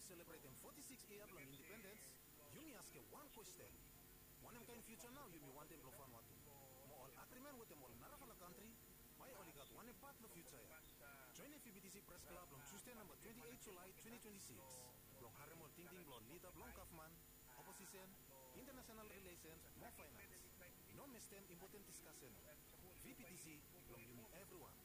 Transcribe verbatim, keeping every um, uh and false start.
celebrating forty-six years of independence, you me ask one question. One kind future now, you me want them blow Vanuatu. Mo all agreement with them all nara for the country, why only got one part of the future ya. Join the V B T C Press Club on Tuesday number twenty-eighth July twenty twenty-six. Blong Haremol Ting Ting Blong Leader Blong Kaufman, Opposition, International Relations, more finance. No miss them important discussion. V P T C, Blong you me everyone.